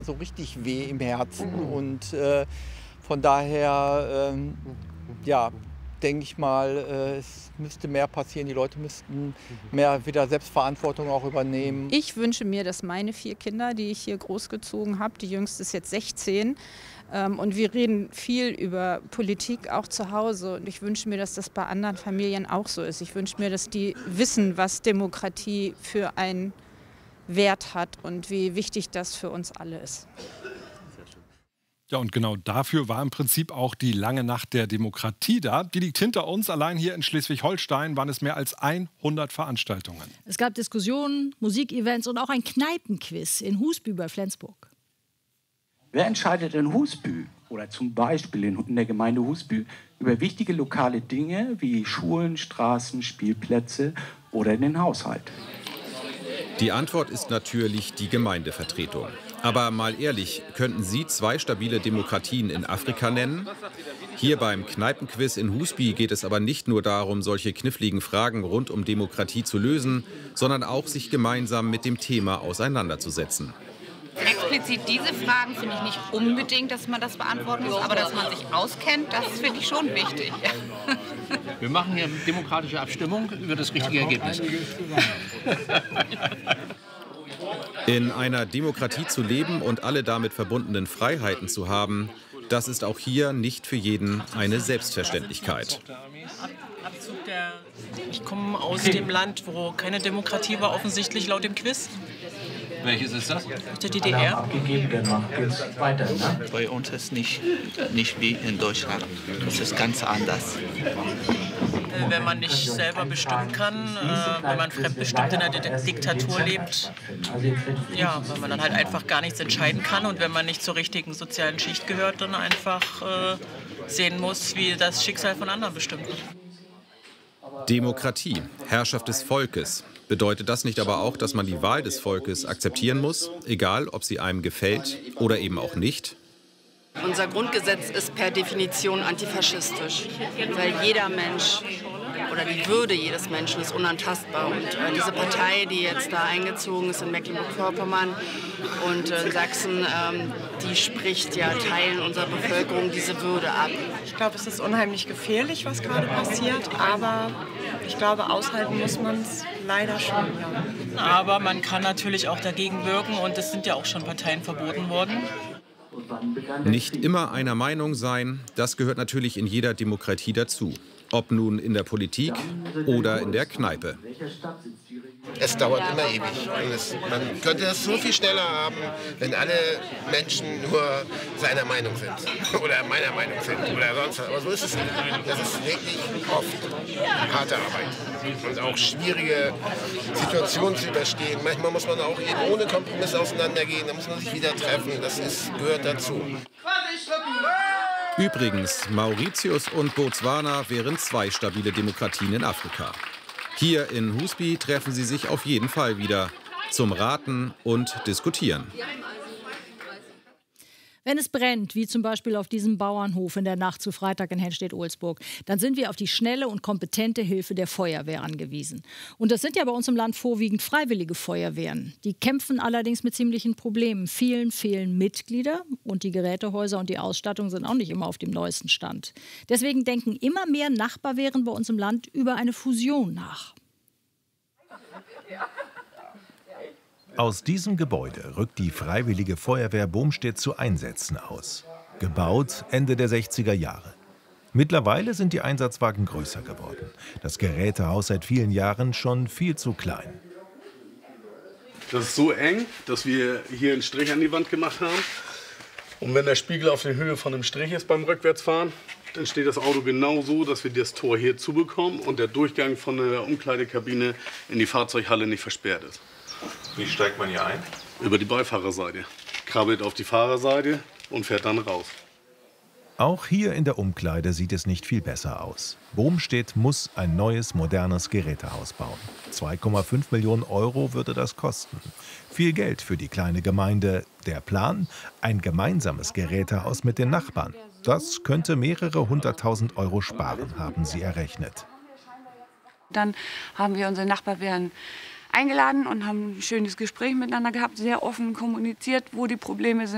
so richtig weh im Herzen. Und von daher, ja, denke ich mal, es müsste mehr passieren. Die Leute müssten mehr wieder Selbstverantwortung auch übernehmen. Ich wünsche mir, dass meine 4 Kinder, die ich hier großgezogen habe, die jüngste ist jetzt 16, und wir reden viel über Politik, auch zu Hause. Und ich wünsche mir, dass das bei anderen Familien auch so ist. Ich wünsche mir, dass die wissen, was Demokratie für einen Wert hat und wie wichtig das für uns alle ist. Ja, und genau dafür war im Prinzip auch die lange Nacht der Demokratie da. Die liegt hinter uns. Allein hier in Schleswig-Holstein waren es mehr als 100 Veranstaltungen. Es gab Diskussionen, Musikevents und auch ein Kneipenquiz in Husby bei Flensburg. Wer entscheidet in Husby oder zum Beispiel in der Gemeinde Husby über wichtige lokale Dinge wie Schulen, Straßen, Spielplätze oder den Haushalt? Die Antwort ist natürlich die Gemeindevertretung. Aber mal ehrlich, könnten Sie 2 stabile Demokratien in Afrika nennen? Hier beim Kneipenquiz in Husby geht es aber nicht nur darum, solche kniffligen Fragen rund um Demokratie zu lösen, sondern auch sich gemeinsam mit dem Thema auseinanderzusetzen. Explizit diese Fragen finde ich nicht unbedingt, dass man das beantworten muss, aber dass man sich auskennt, das finde ich schon wichtig. Wir machen hier eine demokratische Abstimmung über das richtige Ergebnis. In einer Demokratie zu leben und alle damit verbundenen Freiheiten zu haben, das ist auch hier nicht für jeden eine Selbstverständlichkeit. Ich komme aus dem Land, wo keine Demokratie war, offensichtlich laut dem Quiz. Welches ist das? Der DDR. Bei uns ist nicht wie in Deutschland. Das ist ganz anders. Wenn man nicht selber bestimmen kann, wenn man fremdbestimmt in einer Diktatur lebt, ja, wenn man dann halt einfach gar nichts entscheiden kann und wenn man nicht zur richtigen sozialen Schicht gehört, dann einfach sehen muss, wie das Schicksal von anderen bestimmt wird. Demokratie, Herrschaft des Volkes. Bedeutet das nicht aber auch, dass man die Wahl des Volkes akzeptieren muss, egal ob sie einem gefällt oder eben auch nicht? Unser Grundgesetz ist per Definition antifaschistisch, weil jeder Mensch oder die Würde jedes Menschen ist unantastbar. Und diese Partei, die jetzt da eingezogen ist in Mecklenburg-Vorpommern und in Sachsen, die spricht ja Teilen unserer Bevölkerung diese Würde ab. Ich glaube, es ist unheimlich gefährlich, was gerade passiert, aber ich glaube, aushalten muss man es leider schon. Ja. Aber man kann natürlich auch dagegen wirken und es sind ja auch schon Parteien verboten worden. Nicht immer einer Meinung sein, das gehört natürlich in jeder Demokratie dazu. Ob nun in der Politik oder in der Kneipe. Es dauert immer ewig. Und man könnte es so viel schneller haben, wenn alle Menschen nur seiner Meinung sind. Oder meiner Meinung sind. Oder sonst was. Aber so ist es nicht. Das ist wirklich oft harte Arbeit. Und auch schwierige Situationen zu überstehen. Manchmal muss man auch eben ohne Kompromiss auseinandergehen. Da muss man sich wieder treffen. Das gehört dazu. Übrigens, Mauritius und Botswana wären 2 stabile Demokratien in Afrika. Hier in Husby treffen sie sich auf jeden Fall wieder zum Raten und Diskutieren. Wenn es brennt, wie zum Beispiel auf diesem Bauernhof in der Nacht zu Freitag in Henstedt-Ohlsburg, dann sind wir auf die schnelle und kompetente Hilfe der Feuerwehr angewiesen. Und das sind ja bei uns im Land vorwiegend freiwillige Feuerwehren. Die kämpfen allerdings mit ziemlichen Problemen. Vielen fehlen Mitglieder und die Gerätehäuser und die Ausstattung sind auch nicht immer auf dem neuesten Stand. Deswegen denken immer mehr Nachbarwehren bei uns im Land über eine Fusion nach. Aus diesem Gebäude rückt die Freiwillige Feuerwehr Bohmstedt zu Einsätzen aus. Gebaut Ende der 60er Jahre. Mittlerweile sind die Einsatzwagen größer geworden. Das Gerätehaus seit vielen Jahren schon viel zu klein. Das ist so eng, dass wir hier einen Strich an die Wand gemacht haben. Und wenn der Spiegel auf der Höhe von dem Strich ist beim Rückwärtsfahren, dann steht das Auto genau so, dass wir das Tor hier zubekommen und der Durchgang von der Umkleidekabine in die Fahrzeughalle nicht versperrt ist. Wie steigt man hier ein? Über die Beifahrerseite. Krabbelt auf die Fahrerseite und fährt dann raus. Auch hier in der Umkleide sieht es nicht viel besser aus. Bohmstedt muss ein neues, modernes Gerätehaus bauen. 2,5 Millionen Euro würde das kosten. Viel Geld für die kleine Gemeinde. Der Plan? Ein gemeinsames Gerätehaus mit den Nachbarn. Das könnte mehrere 100.000 Euro sparen, haben sie errechnet. Dann haben wir unsere Nachbarwehren eingeladen und haben ein schönes Gespräch miteinander gehabt, sehr offen kommuniziert, wo die Probleme sind.